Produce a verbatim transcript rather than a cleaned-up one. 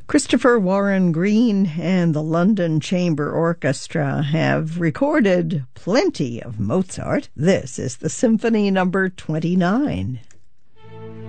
Christopher Warren Green and the London Chamber Orchestra have recorded plenty of Mozart. This is the Symphony number twenty-nine.